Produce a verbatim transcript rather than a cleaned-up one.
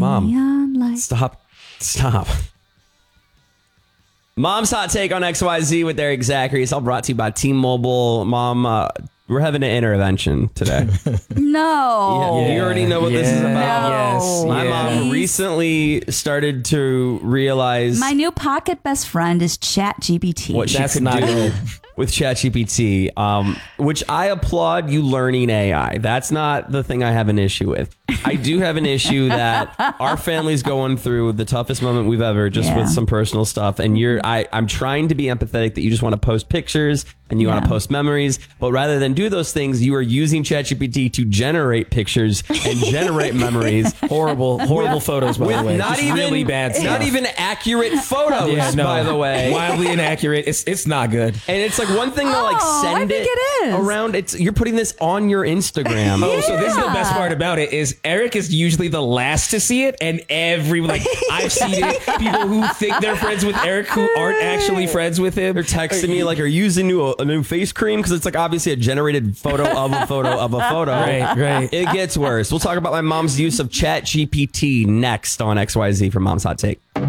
Mom, light. stop. Stop. Mom's Hot Take on X Y Z with Eric Zachary. It's all brought to you by T-Mobile. Mom, uh, we're having an intervention today. No. Yeah, you already know what yeah, this is about. Yes. My yeah. mom recently started to realize My new pocket best friend is ChatGPT. what she That's could not do good. with ChatGPT, um, which I applaud you learning A I. That's not the thing I have an issue with. I do have an issue that our family's going through the toughest moment we've ever, just Yeah. with some personal stuff. And you're, I, I'm trying to be empathetic that you just want to post pictures and you Yeah. want to post memories, but rather than do those things, you are using ChatGPT to generate pictures and generate memories. Horrible, horrible photos, by With the way. not Just even really bad stuff. not even accurate photos, Yeah, no. by the way. Wildly inaccurate. It's it's not good. And it's like one thing to like Oh, I send think it is. around. It's you're putting this on your Instagram. Oh, so this is the best part about it is Eric is usually the last to see it, and every like I've seen it. People who think they're friends with Eric who aren't actually friends with him. They're texting me like, "Are you using new, a new face cream?" Because it's like obviously a generated photo of a photo of a photo. Right, right. It gets worse. We'll talk about my mom's use of Chat G P T next on X Y Z for Mom's Hot Take.